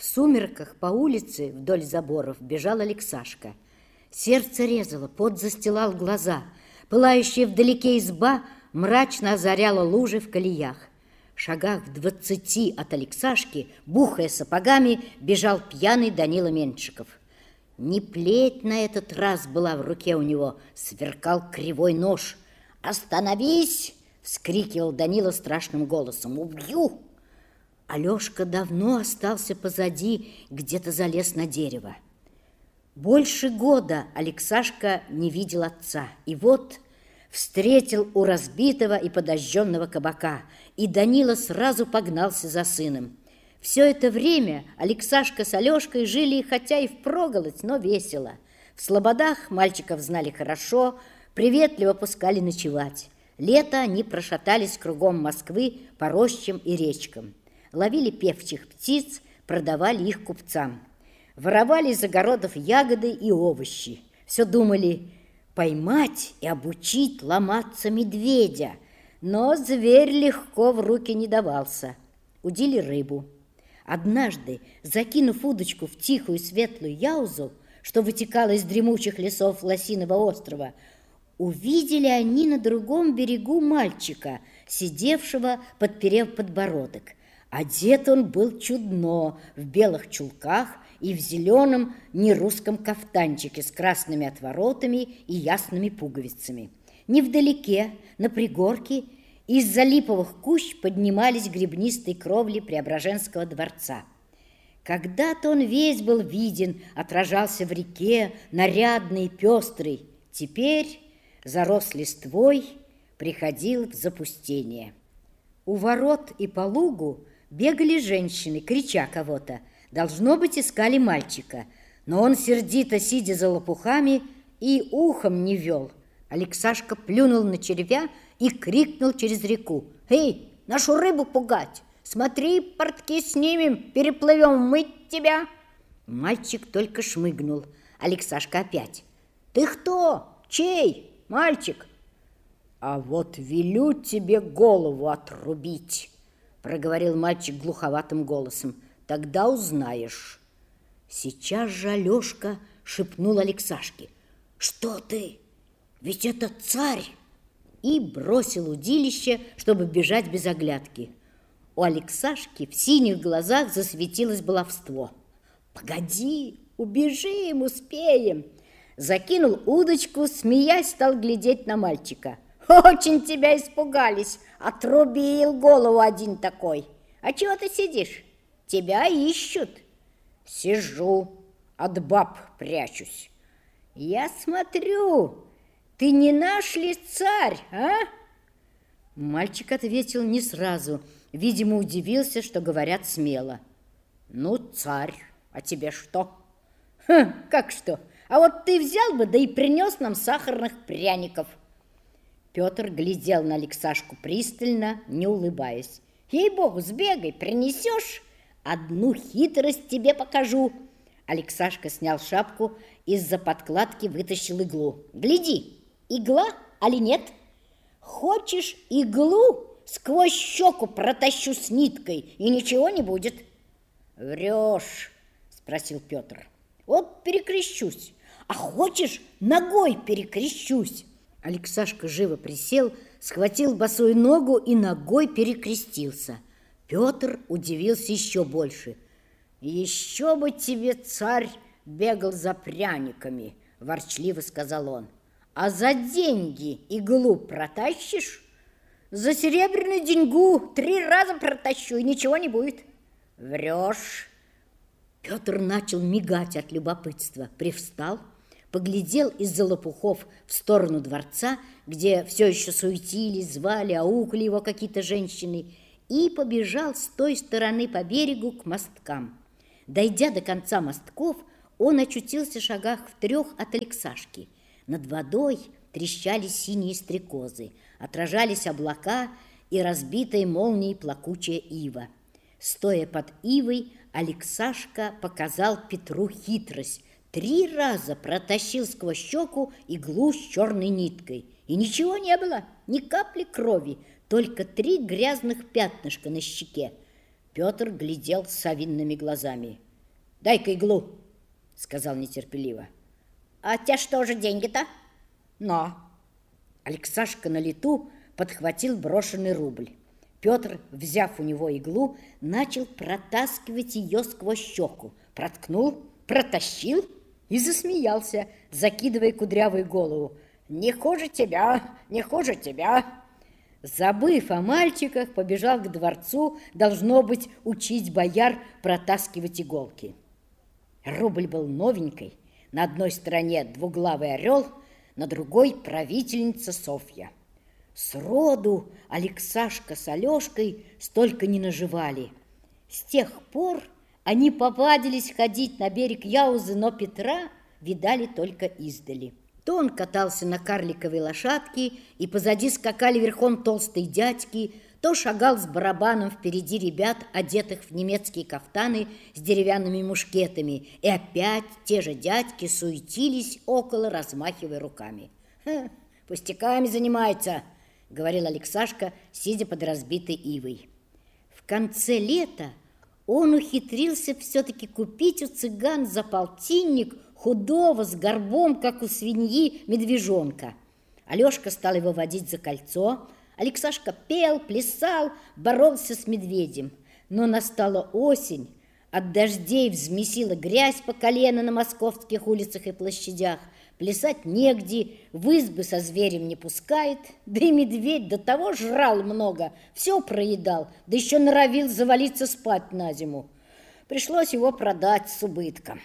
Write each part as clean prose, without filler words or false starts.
сумерках по улице вдоль заборов бежал Алексашка. Сердце резало, пот застилал глаза. Пылающая вдалеке изба мрачно озаряла лужи в колеях. В шагах в 20 от Алексашки, бухая сапогами, бежал пьяный Данила Меньшиков. Не плеть на этот раз была в руке у него, сверкал кривой нож. «Остановись!» — вскрикивал Данила страшным голосом. «Убью!» Алешка давно остался позади, где-то залез на дерево. Больше года Алексашка не видел отца. И вот встретил у разбитого и подожженного кабака, и Данила сразу погнался за сыном. Все это время Алексашка с Алешкой жили, хотя и впроголодь, но весело. В слободах мальчиков знали хорошо, приветливо пускали ночевать. Лето они прошатались кругом Москвы по рощам и речкам. Ловили певчих птиц, продавали их купцам. Воровали из огородов ягоды и овощи. Все думали поймать и обучить ломаться медведя. Но зверь легко в руки не давался. Удили рыбу. Однажды, закинув удочку в тихую светлую яузу, что вытекала из дремучих лесов Лосиного острова, увидели они на другом берегу мальчика, сидевшего, подперев подбородок. Одет он был чудно, в белых чулках и в зеленом нерусском кафтанчике с красными отворотами и ясными пуговицами. Невдалеке, на пригорке, из-за липовых кущ поднимались гребнистые кровли Преображенского дворца. Когда-то он весь был виден, отражался в реке, нарядный и пестрый. Теперь зарос листвой, приходил в запустение. У ворот и по лугу бегали женщины, крича кого-то. Должно быть, искали мальчика, но он, сердито сидя за лопухами, и ухом не вел. Алексашка плюнул на червя и крикнул через реку: «Эй, нашу рыбу пугать! Смотри, портки снимем, переплывем, мыть тебя!» Мальчик только шмыгнул. Алексашка опять: «Ты кто? Чей? Мальчик?» «А вот велю тебе голову отрубить», — проговорил мальчик глуховатым голосом. «Тогда узнаешь». Сейчас же Алешка шепнул Алексашке: «Что ты? Ведь это царь!» И бросил удилище, чтобы бежать без оглядки. У Алексашки в синих глазах засветилось баловство. «Погоди, убежим, успеем!» Закинул удочку, смеясь, стал глядеть на мальчика. «Очень тебя испугались! Отрубил голову один такой! А чего ты сидишь? Тебя ищут!» «Сижу, от баб прячусь!» «Я смотрю, ты не наш ли царь, а?» Мальчик ответил не сразу, видимо, удивился, что говорят смело. «Ну, царь, а тебе что?» «Как что? А вот ты взял бы, да и принес нам сахарных пряников». Петр глядел на Алексашку пристально, не улыбаясь. «Ей-богу, сбегай, принесешь? Одну хитрость тебе покажу». Алексашка снял шапку, из-за подкладки вытащил иглу. «Гляди, игла, али нет? Хочешь иглу? Сквозь щеку протащу с ниткой, и ничего не будет». «Врешь?» — спросил Петр. «Вот перекрещусь. А хочешь, ногой перекрещусь?» Алексашка живо присел, схватил босую ногу и ногой перекрестился. Петр удивился еще больше. «Еще бы тебе, царь, бегал за пряниками!» – ворчливо сказал он. «А за деньги иглу протащишь?» «За серебряную деньгу 3 раза протащу, и ничего не будет». «Врешь!» Петр начал мигать от любопытства, привстал, поглядел из-за лопухов в сторону дворца, где все еще суетились, звали, аукали его какие-то женщины, и побежал с той стороны по берегу к мосткам. Дойдя до конца мостков, он очутился в шагах в 3 от Алексашки. Над водой трещали синие стрекозы, отражались облака и разбитая молнией плакучая ива. Стоя под ивой, Алексашка показал Петру хитрость. 3 раза протащил сквозь щеку иглу с черной ниткой. И ничего не было, ни капли крови, только 3 грязных пятнышка на щеке. Петр глядел совиными глазами. Дай-ка иглу, сказал нетерпеливо. А у тебя что же деньги-то? Но. Алексашка на лету подхватил брошенный рубль. Петр, взяв у него иглу, начал протаскивать ее сквозь щеку. Проткнул, протащил и засмеялся, закидывая кудрявую голову. «Не хуже тебя, не хуже тебя!» Забыв о мальчиках, побежал к дворцу, должно быть, учить бояр протаскивать иголки. Рубль был новенький. На одной стороне двуглавый орел, на другой правительница Софья. Сроду Алексашка с Алешкой столько не наживали. С тех пор они повадились ходить на берег Яузы, но Петра видали только издали. То он катался на карликовой лошадке, и позади скакали верхом толстые дядьки, то шагал с барабаном впереди ребят, одетых в немецкие кафтаны с деревянными мушкетами, и опять те же дядьки суетились около, размахивая руками. «Пустяками занимается», — говорил Алексашка, сидя под разбитой ивой. В конце лета он ухитрился все-таки купить у цыган за полтинник худого с горбом, как у свиньи, медвежонка. Алешка стал его водить за кольцо. Алексашка пел, плясал, боролся с медведем. Но настала осень, от дождей взмесила грязь по колено на московских улицах и площадях. Плясать негде, в избы со зверем не пускает. Да и медведь до того жрал много, все проедал, да еще норовил завалиться спать на зиму. Пришлось его продать с убытком.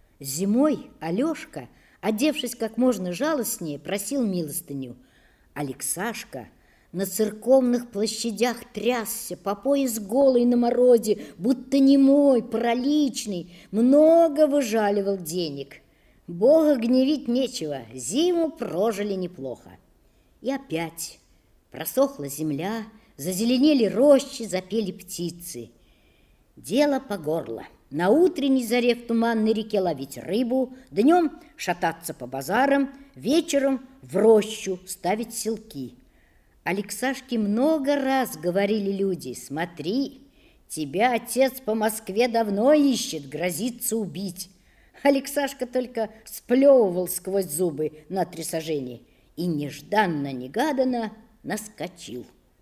Зимой Алешка, одевшись как можно жалостнее, просил милостыню. Алексашка на церковных площадях трясся, по пояс голый на морозе, будто немой, параличный, много выжаливал денег. Бога гневить нечего, зиму прожили неплохо. И опять просохла земля, зазеленели рощи, запели птицы. Дело по горло. На утренней заре в туманной реке ловить рыбу, днем шататься по базарам, вечером в рощу ставить селки. Алексашке много раз говорили люди: «Смотри, тебя отец по Москве давно ищет, грозится убить». Алексашка только сплевывал сквозь зубы на 3 сажени и нежданно-негаданно наскочил.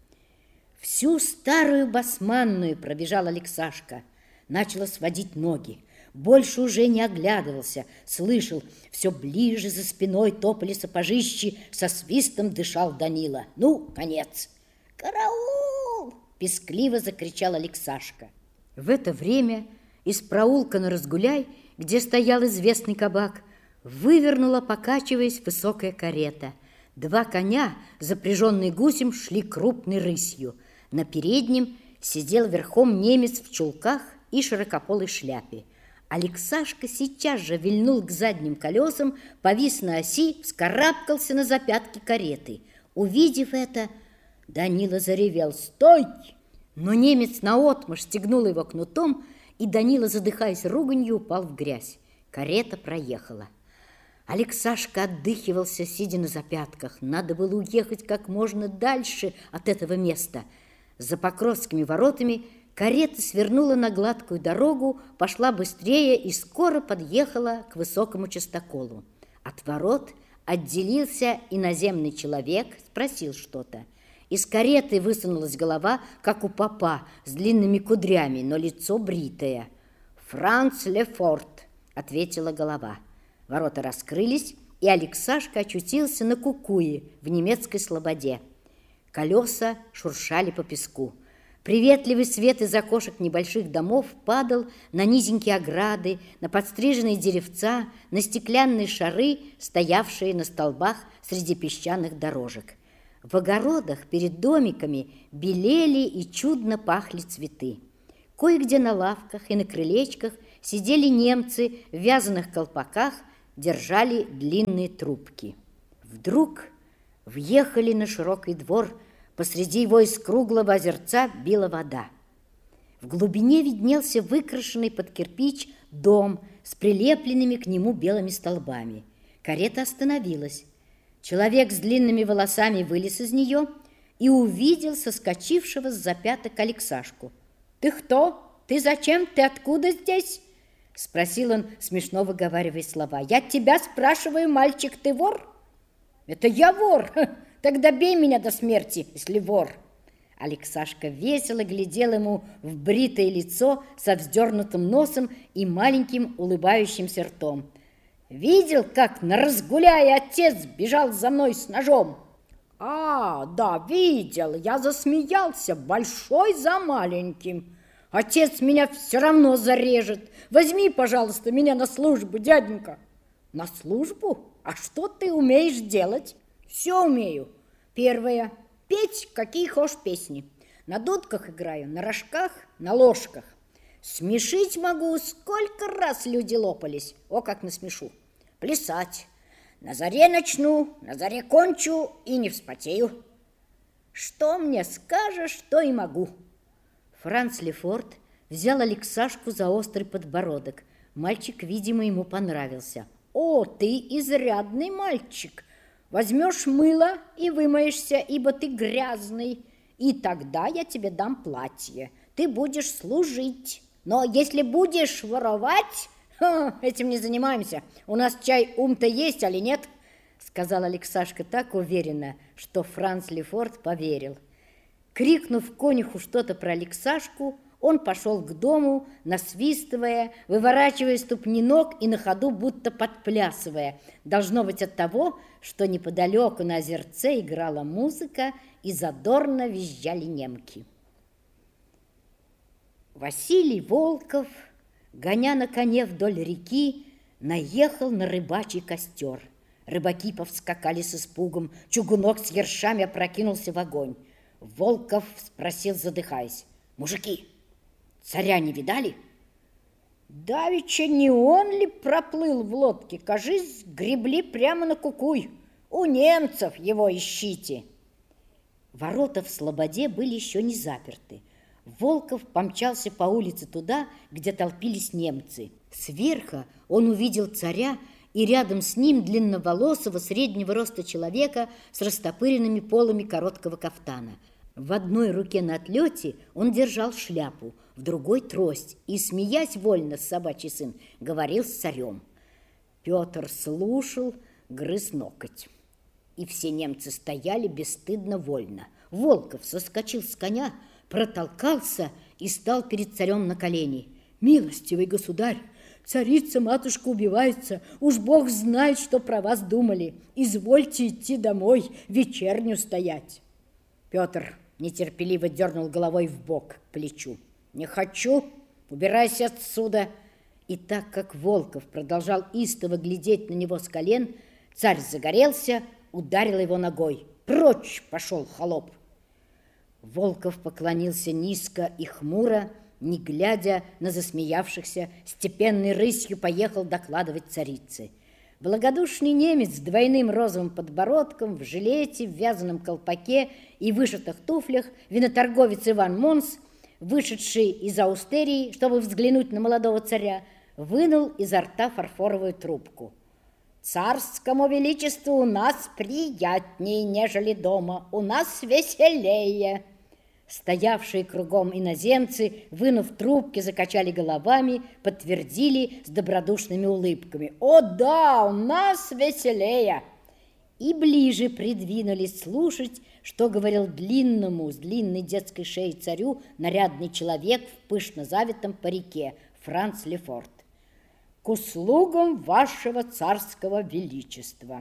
Всю старую басманную пробежал Алексашка. Начало сводить ноги. Больше уже не оглядывался. Слышал, все ближе за спиной топали сапожищи, со свистом дышал Данила. Ну, конец. «Караул!» – пескливо закричал Алексашка. В это время из проулка на Разгуляй, где стоял известный кабак, вывернула, покачиваясь, высокая карета. 2 коня, запряженные гусем, шли крупной рысью. На переднем сидел верхом немец в чулках и широкополой шляпе. Алексашка сейчас же вильнул к задним колесам, повис на оси, вскарабкался на запятки кареты. Увидев это, Данила заревел: «Стой!» Но немец наотмашь стегнул его кнутом, и Данила, задыхаясь руганью, упал в грязь. Карета проехала. Алексашка отдыхивался, сидя на запятках. Надо было уехать как можно дальше от этого места. За Покровскими воротами карета свернула на гладкую дорогу, пошла быстрее и скоро подъехала к высокому частоколу. От ворот отделился иноземный человек, спросил что-то. Из кареты высунулась голова, как у попа, с длинными кудрями, но лицо бритое. «Франц Лефорт», — ответила голова. Ворота раскрылись, и Алексашка очутился на Кукуе в немецкой слободе. Колеса шуршали по песку. Приветливый свет из окошек небольших домов падал на низенькие ограды, на подстриженные деревца, на стеклянные шары, стоявшие на столбах среди песчаных дорожек. В огородах перед домиками белели и чудно пахли цветы. Кое-где на лавках и на крылечках сидели немцы в вязаных колпаках, держали длинные трубки. Вдруг въехали на широкий двор. Посреди его из круглого озерца била вода. В глубине виднелся выкрашенный под кирпич дом с прилепленными к нему белыми столбами. Карета остановилась. Человек с длинными волосами вылез из нее и увидел соскочившего с запяток Алексашку. «Ты кто? Ты зачем? Ты откуда здесь?» Спросил он, смешно выговаривая слова. Я тебя спрашиваю, мальчик, ты вор? Это я вор. Тогда бей меня до смерти, если вор. Алексашка весело глядел ему в бритое лицо со вздернутым носом и маленьким улыбающимся ртом. Видел, как на разгуляе отец бежал за мной с ножом? А, да, видел. Я засмеялся, большой за маленьким. Отец меня все равно зарежет. Возьми, пожалуйста, меня на службу, дяденька. На службу? А что ты умеешь делать? Все умею. Первое. Петь, какие хошь песни. На дудках играю, на рожках, на ложках. Смешить могу, сколько раз люди лопались. О, как насмешу. Плясать. На заре начну, на заре кончу и не вспотею. Что мне скажешь, то и могу. Франц Лефорт взял Алексашку за острый подбородок. Мальчик, видимо, ему понравился. О, ты изрядный мальчик. Возьмешь мыло и вымоешься, ибо ты грязный. И тогда я тебе дам платье. Ты будешь служить. Но если будешь воровать, этим не занимаемся. У нас чай ум-то есть, али нет? Сказал Алексашка так уверенно, что Франц Лефорт поверил. Крикнув конюху что-то про Алексашку, он пошел к дому, насвистывая, выворачивая ступни ног и на ходу будто подплясывая. Должно быть от того, что неподалеку на озерце играла музыка и задорно визжали немки. Василий Волков, гоня на коне вдоль реки, наехал на рыбачий костер. Рыбаки повскакали с испугом, чугунок с ершами опрокинулся в огонь. Волков спросил, задыхаясь: «Мужики, царя не видали?» «Давеча не он ли проплыл в лодке? Кажись, гребли прямо на Кукуй. У немцев его ищите!» Ворота в Слободе были еще не заперты. Волков помчался по улице туда, где толпились немцы. Сверху он увидел царя и рядом с ним длинноволосого среднего роста человека с растопыренными полами короткого кафтана. В одной руке на отлете он держал шляпу, в другой трость и, смеясь вольно, собачий сын, говорил с царем. Петр слушал, грыз ноготь. И все немцы стояли бесстыдно вольно. Волков соскочил с коня, протолкался и стал перед царем на колени. «Милостивый государь, царица-матушка убивается, уж Бог знает, что про вас думали. Извольте идти домой, вечерню стоять». Петр нетерпеливо дернул головой вбок к плечу. «Не хочу, убирайся отсюда». И так как Волков продолжал истово глядеть на него с колен, царь загорелся, ударил его ногой. «Прочь пошел, холоп!» Волков поклонился низко и хмуро, не глядя на засмеявшихся, степенной рысью поехал докладывать царице. Благодушный немец с двойным розовым подбородком, в жилете, в вязаном колпаке и вышитых туфлях, виноторговец Иван Монс, вышедший из аустерии, чтобы взглянуть на молодого царя, вынул изо рта фарфоровую трубку. «Царскому величеству у нас приятнее, нежели дома, у нас веселее». Стоявшие кругом иноземцы, вынув трубки, закачали головами, подтвердили с добродушными улыбками: «О да, у нас веселее!» И ближе придвинулись слушать, что говорил длинному, с длинной детской шеей царю нарядный человек в пышно завитом парике, Франц Лефорт. «К услугам вашего царского величества!»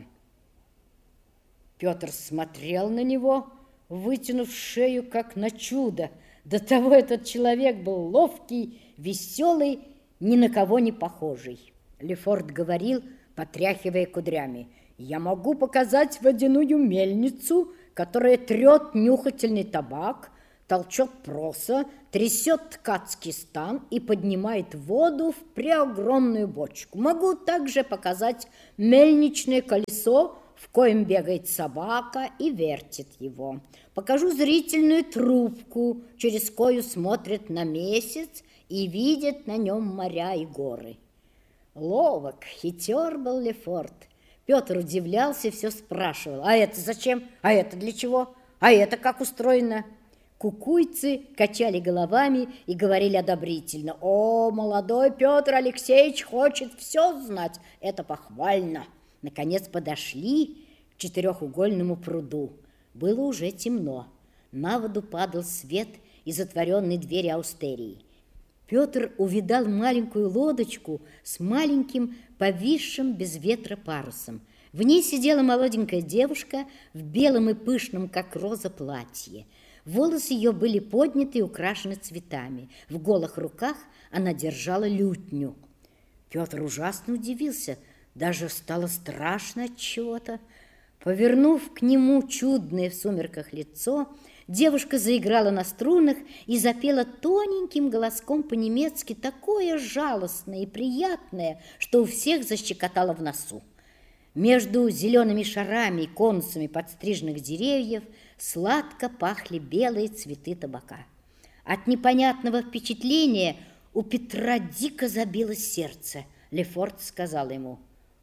Петр смотрел на него, вытянув шею, как на чудо. До того этот человек был ловкий, веселый, ни на кого не похожий. Лефорт говорил, потряхивая кудрями: «Я могу показать водяную мельницу, которая трет нюхательный табак, толчет проса, трясет ткацкий стан и поднимает воду в преогромную бочку. Могу также показать мельничное колесо, в коем бегает собака и вертит его. Покажу зрительную трубку, через кою смотрят на месяц и видят на нем моря и горы». Ловок, хитер был Лефорт. Петр удивлялся и все спрашивал: «А это зачем? А это для чего? А это как устроено?» К Кукуйцы качали головами и говорили одобрительно: «О, молодой Петр Алексеевич хочет все знать, это похвально». Наконец подошли к четырехугольному пруду. Было уже темно. На воду падал свет из отворенной двери аустерии. Петр увидал маленькую лодочку с маленьким повисшим без ветра парусом. В ней сидела молоденькая девушка в белом и пышном, как роза, платье. Волосы ее были подняты и украшены цветами. В голых руках она держала лютню. Петр ужасно удивился, даже стало страшно от чего-то. Повернув к нему чудное в сумерках лицо, девушка заиграла на струнах и запела тоненьким голоском по-немецки такое жалостное и приятное, что у всех защекотало в носу. Между зелеными шарами и конусами подстриженных деревьев сладко пахли белые цветы табака. От непонятного впечатления у Петра дико забилось сердце. Лефорт сказал ему: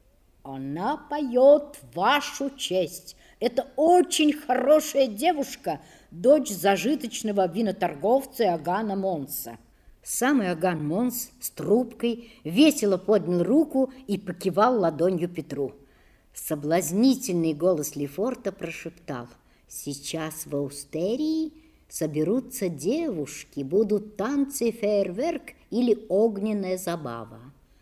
«Она поет в вашу честь. Это очень хорошая девушка, дочь зажиточного виноторговца Иоганна Монса». Сам Иоганн Монс с трубкой весело поднял руку и покивал ладонью Петру. Соблазнительный голос Лефорта прошептал: «Сейчас в аустерии соберутся девушки, будут танцы, фейерверк или огненная забава».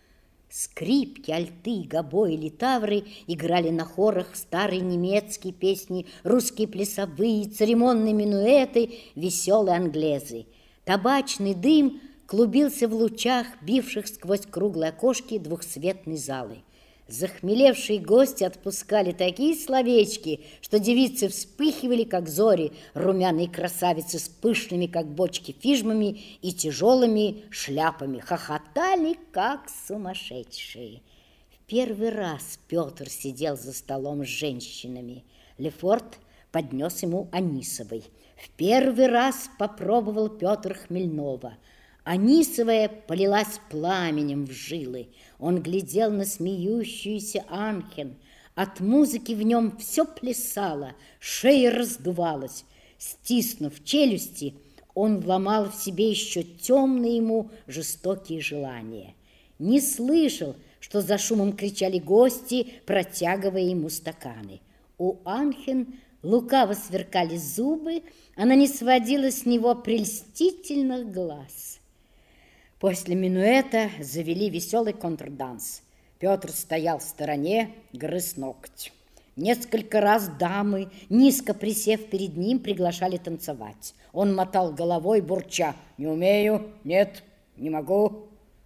Скрипки, альты, гобои, литавры играли на хорах старые немецкие песни, русские плясовые, церемонные минуэты, веселые англезы. Табачный дым клубился в лучах, бивших сквозь круглые окошки двухсветной залы. Захмелевшие гости отпускали такие словечки, что девицы вспыхивали, как зори, румяные красавицы с пышными, как бочки, фижмами и тяжелыми шляпами, хохотали, как сумасшедшие. В первый раз Петр сидел за столом с женщинами. Лефорт поднес ему анисовой. В первый раз попробовал Петр хмельного. Анисовая полилась пламенем в жилы. Он глядел на смеющуюся Анхен. От музыки в нем все плясало, шея раздувалась. Стиснув челюсти, он ломал в себе еще темные ему жестокие желания. Не слышал, что за шумом кричали гости, протягивая ему стаканы. У Анхен лукаво сверкали зубы, она не сводила с него прельстительных глаз. После минуэта завели веселый контрданс. Петр стоял в стороне, грыз ноготь. Несколько раз дамы, низко присев перед ним, приглашали танцевать. Он мотал головой, бурча: «Не умею, нет, не могу».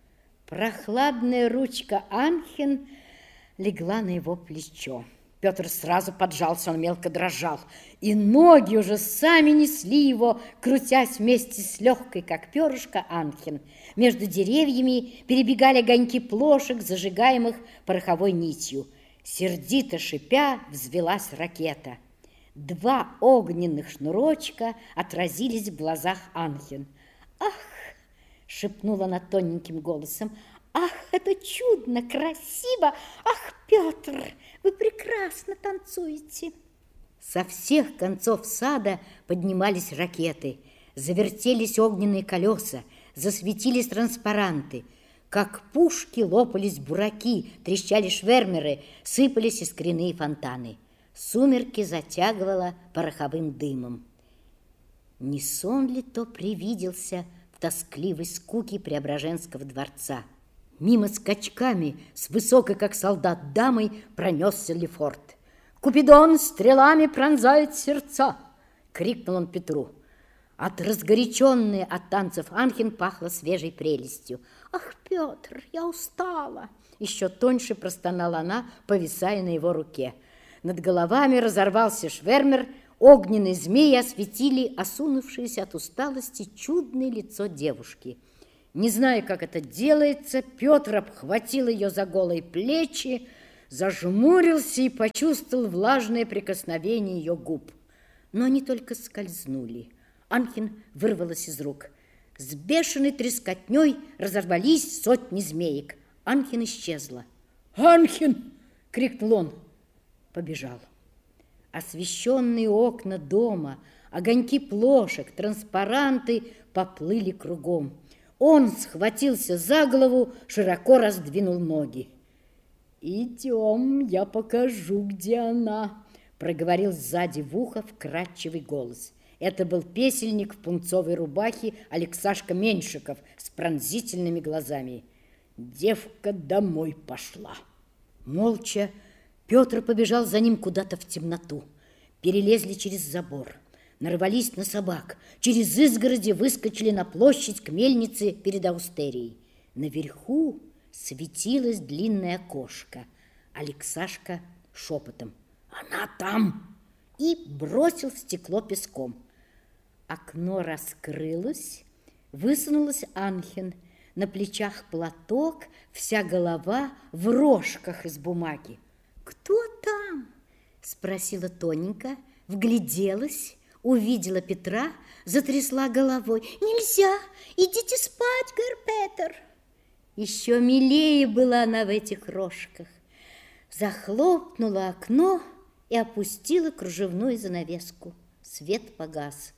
Прохладная ручка Анхен легла на его плечо. Петр сразу поджался, он мелко дрожал, и ноги уже сами несли его, крутясь вместе с легкой, как перышко, Анхен. Между деревьями перебегали огоньки плошек, зажигаемых пороховой нитью. Сердито шипя, взвелась ракета. Два огненных шнурочка отразились в глазах Анхен. «Ах!» — шепнула она тоненьким голосом. «Ах, это чудно, красиво! Ах, Петр, вы прекрасно танцуете!» Со всех концов сада поднимались ракеты, завертелись огненные колеса, засветились транспаранты. Как пушки лопались бураки, трещали швермеры, сыпались искряные фонтаны. Сумерки затягивало пороховым дымом. Не сон ли то привиделся в тоскливой скуке Преображенского дворца? Мимо скачками, с высокой, как солдат, дамой пронесся Лефорт. «Купидон стрелами пронзает сердца!» — крикнул он Петру. От разгоряченной от танцев Анхен пахло свежей прелестью. «Ах, Петр, я устала!» Еще тоньше простонала она, повисая на его руке. Над головами разорвался швермер, огненные змеи осветили осунувшееся от усталости чудное лицо девушки. Не зная, как это делается, Петр обхватил ее за голые плечи, зажмурился и почувствовал влажное прикосновение ее губ. Но они только скользнули. Анхен вырвалась из рук. С бешеной трескотней разорвались сотни змеек. Анхен исчезла. «Анхен!» — крикнул он. Побежал. Освещенные окна дома, Огоньки плошек, транспаранты поплыли кругом. Он схватился за голову, широко раздвинул ноги. «Идем, я покажу, где она», — проговорил сзади в ухо вкрадчивый голос. Это был песельник в пунцовой рубахе Алексашка Меньшиков с пронзительными глазами. Девка домой пошла. Молча Петр побежал за ним куда-то в темноту. Перелезли через забор, нарвались на собак, через изгороди выскочили на площадь к мельнице перед Аустерией. Наверху светилось длинное окошко. Алексашка шепотом: «Она там!» и бросил в стекло песком. Окно раскрылось, высунулась Анхен. На плечах платок, вся голова в рожках из бумаги. «Кто там?» – спросила тоненько, вгляделась, увидела Петра, затрясла головой. «Нельзя! Идите спать, Гер-Петер!» Еще милее была она в этих рожках. Захлопнула окно и опустила кружевную занавеску. Свет погас.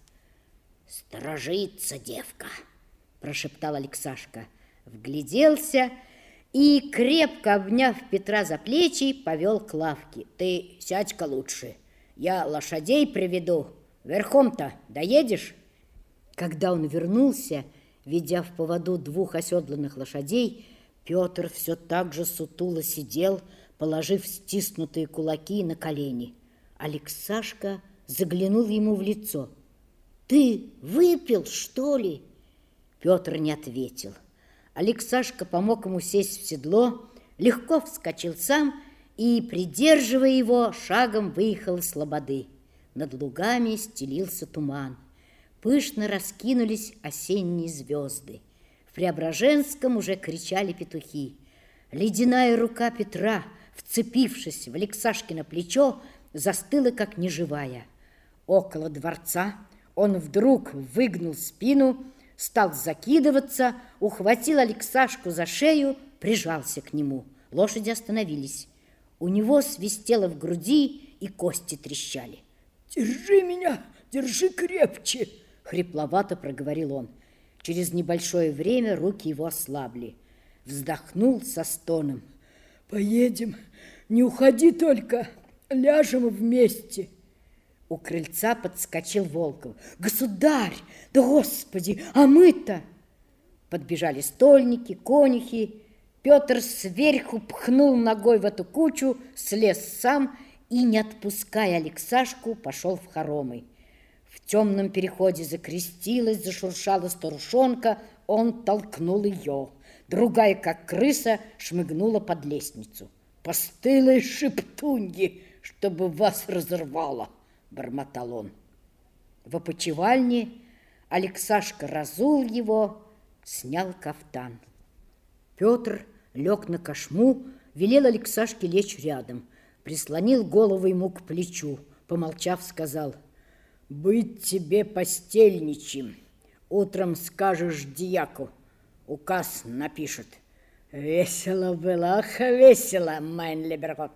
«Сторожится девка!» – прошептал Алексашка. Вгляделся и, крепко обняв Петра за плечи, повел к лавке. «Ты сядь-ка лучше, я лошадей приведу. Верхом-то доедешь?» Когда он вернулся, ведя в поводу 2 оседланных лошадей, Петр все так же сутуло сидел, положив стиснутые кулаки на колени. Алексашка заглянул ему в лицо. «Ты выпил, что ли?» Петр не ответил. Алексашка помог ему сесть в седло, легко вскочил сам и, придерживая его, шагом выехал из слободы. Над лугами стелился туман. Пышно раскинулись осенние звезды. В Преображенском уже кричали петухи. Ледяная рука Петра, вцепившись в Алексашкино плечо, застыла, как неживая. Около дворца он вдруг выгнул спину, стал закидываться, ухватил Алексашку за шею, прижался к нему. Лошади остановились. У него свистело в груди, и кости трещали. «Держи меня, держи крепче!» — хрипловато проговорил он. Через небольшое время руки его ослабли. Вздохнул со стоном. «Поедем, не уходи только, ляжем вместе». У крыльца подскочил Волков. «Государь! Да господи, а мы-то!» Подбежали стольники, конюхи. Петр сверху пхнул ногой в эту кучу, слез сам и, не отпуская Алексашку, пошел в хоромы. В темном переходе закрестилась, зашуршала старушонка, он толкнул ее. Другая, как крыса, шмыгнула под лестницу. «Постылые шептуньи, чтобы вас разорвало!» — бормотал он. В опочивальне Алексашка разул его, снял кафтан. Петр лег на кошму, велел Алексашке лечь рядом, прислонил голову ему к плечу, помолчав, сказал: «Быть тебе постельничьим, утром скажешь дьяку, указ напишет». Весело было, ах, весело, майн либергот.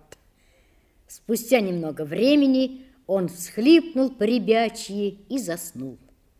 Спустя немного времени он всхлипнул по-ребячьи и заснул.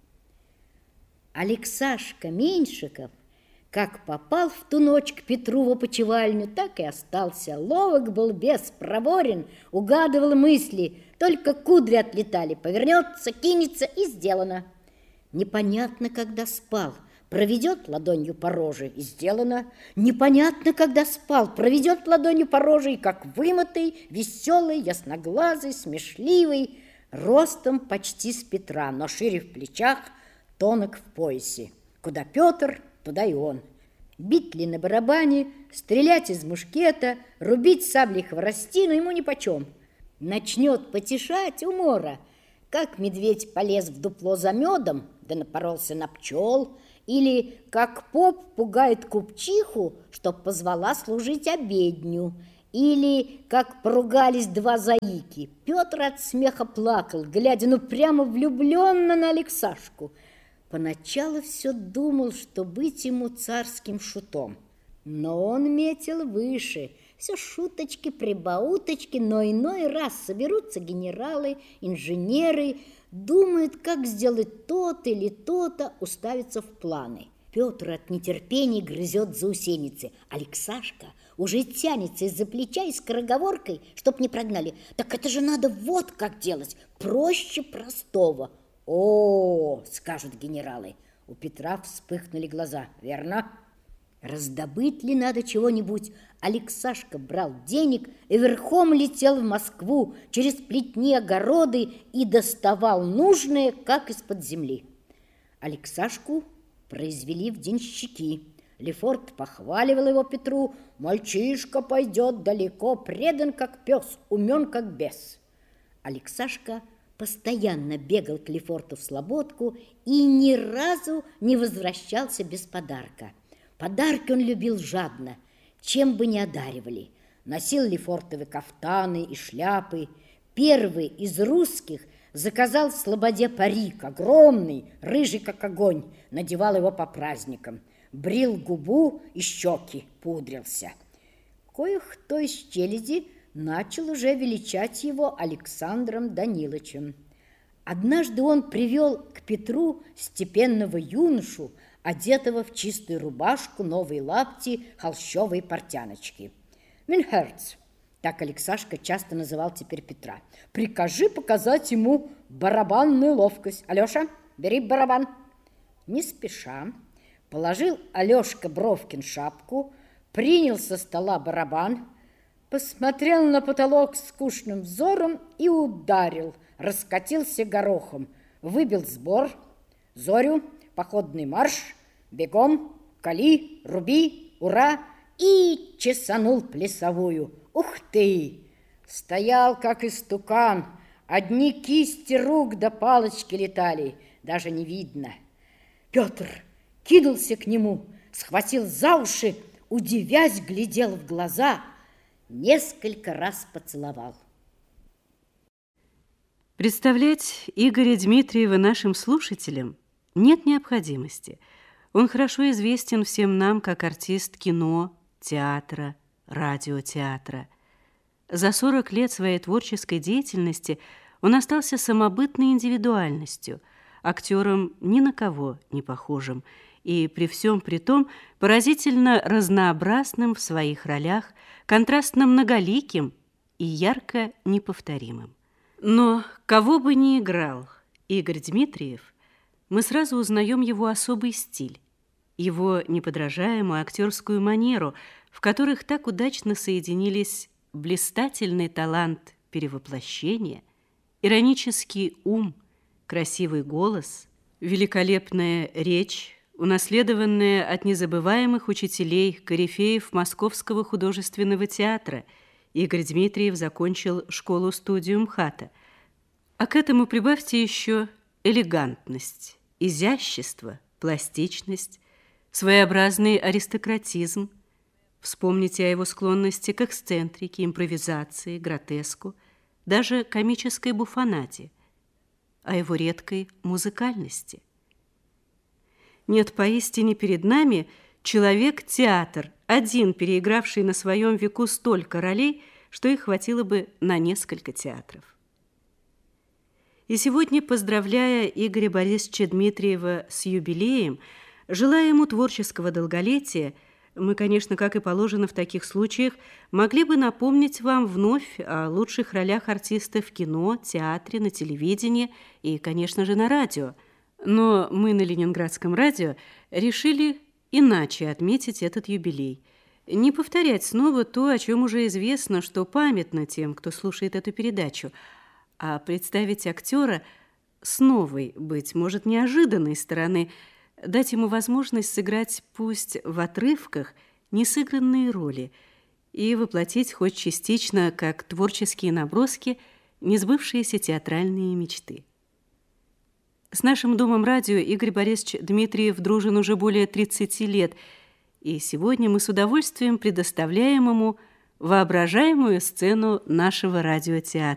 Алексашка Меньшиков, как попал в ту ночь к Петру в опочивальню, так и остался. Ловок был, бес проворен, угадывал мысли, только кудри отлетали, повернется, кинется и сделано. Непонятно, когда спал, проведет ладонью по роже и сделано. Непонятно, когда спал, проведет ладонью по роже и как вымытый, веселый, ясноглазый, смешливый, ростом почти с Петра, но шире в плечах, тонок в поясе. Куда Петр, туда и он. Бить ли на барабане, стрелять из мушкета, рубить саблей хворостину ему нипочем. Начнет потешать умора, как медведь полез в дупло за медом, да напоролся на пчел, или как поп пугает купчиху, чтоб позвала служить обедню, или как поругались 2 заики. Петр от смеха плакал, глядя прямо влюбленно на Алексашку. Поначалу все думал, что быть ему царским шутом, но он метил выше, Все шуточки, прибауточки, но иной раз соберутся генералы, инженеры, думают, как сделать то-то или то-то, уставиться в планы. Петр от нетерпения грызет заусеницы. Алексашка уже тянется из-за плеча и скороговоркой, чтоб не прогнали. Так это же надо вот как делать, проще простого. О, скажут генералы. У Петра вспыхнули глаза. Верно? Раздобыть ли надо чего-нибудь? Алексашка брал денег и верхом летел в Москву через плетни, огороды и доставал нужное, как из-под земли. Алексашку произвели в денщики. Лефорт похваливал его Петру. Мальчишка пойдет далеко, предан как пес, умен как бес. Алексашка постоянно бегал к Лефорту в слободку и ни разу не возвращался без подарка. Подарки он любил жадно, чем бы ни одаривали. Носил Лефортовы кафтаны и шляпы. Первый из русских заказал в слободе парик, огромный, рыжий как огонь, надевал его по праздникам, брил губу и щеки, пудрился. Кое-кто из челяди начал уже величать его Александром Данилычем. Однажды он привел к Петру степенного юношу, одетого в чистую рубашку, новые лапти, холщовые портяночки. «Минхерц», так Алексашка часто называл теперь Петра, «прикажи показать ему барабанную ловкость. Алеша, бери барабан». Не спеша положил Алешка Бровкин шапку, принял со стола барабан, посмотрел на потолок скучным взором и ударил, раскатился горохом, выбил сбор, зорю, походный марш, бегом, кали, руби, ура, и чесанул плясовую. Ух ты! Стоял, как истукан, одни кисти рук до палочки летали, даже не видно. Петр кинулся к нему, схватил за уши, удивясь, глядел в глаза, несколько раз поцеловал. Представлять Игоря Дмитриева нашим слушателям нет необходимости. Он хорошо известен всем нам как артист кино, театра, радиотеатра. За 40 лет своей творческой деятельности он остался самобытной индивидуальностью, актером ни на кого не похожим и при всем при том поразительно разнообразным в своих ролях, контрастно многоликим и ярко неповторимым. Но кого бы ни играл Игорь Дмитриев, мы сразу узнаем его особый стиль, его неподражаемую актерскую манеру, в которых так удачно соединились блистательный талант перевоплощения, иронический ум, красивый голос, великолепная речь, унаследованная от незабываемых учителей, корифеев Московского художественного театра. Игорь Дмитриев закончил школу-студию МХАТа. А к этому прибавьте еще элегантность, изящество, пластичность, своеобразный аристократизм. Вспомните о его склонности к эксцентрике, импровизации, гротеску, даже комической буфонаде, о его редкой музыкальности. Нет, поистине перед нами человек-театр, один переигравший на своем веку столько ролей, что их хватило бы на несколько театров. И сегодня, поздравляя Игоря Борисовича Дмитриева с юбилеем, желая ему творческого долголетия, мы, конечно, как и положено в таких случаях, могли бы напомнить вам вновь о лучших ролях артиста в кино, театре, на телевидении и, конечно же, на радио. Но мы на Ленинградском радио решили иначе отметить этот юбилей. Не повторять снова то, о чем уже известно, что памятно тем, кто слушает эту передачу, а представить актера с новой, быть может, неожиданной стороны, дать ему возможность сыграть, пусть в отрывках, несыгранные роли и воплотить хоть частично, как творческие наброски, несбывшиеся театральные мечты. С нашим Домом радио Игорь Борисович Дмитриев дружен уже более 30 лет, и сегодня мы с удовольствием предоставляем ему воображаемую сцену нашего радиотеатра.